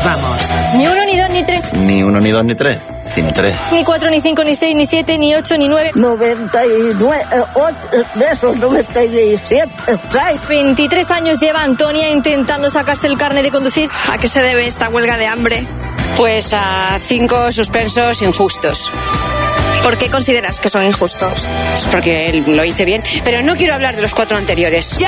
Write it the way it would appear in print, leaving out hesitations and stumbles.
vamos. Ni 1, ni 2, ni 3. Ni 1, ni 2, ni 3, sino 3. Ni 4, ni 5, ni 6, ni 7, ni 8, ni 9. 99, 8, de esos 97, 23 años lleva Antonia intentando sacarse el carnet de conducir. ¿A qué se debe esta huelga de hambre? Pues a 5 suspensos injustos. ¿Por qué consideras que son injustos? Pues porque lo hice bien, pero no quiero hablar de los 4 anteriores.